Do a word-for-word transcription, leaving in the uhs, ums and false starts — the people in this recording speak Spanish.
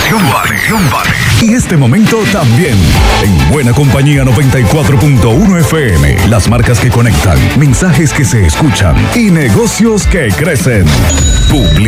Acción vale, acción vale. Y este momento también. En Buena Compañía noventa y cuatro punto uno F M. Las marcas que conectan, mensajes que se escuchan y negocios que crecen. Publicidad.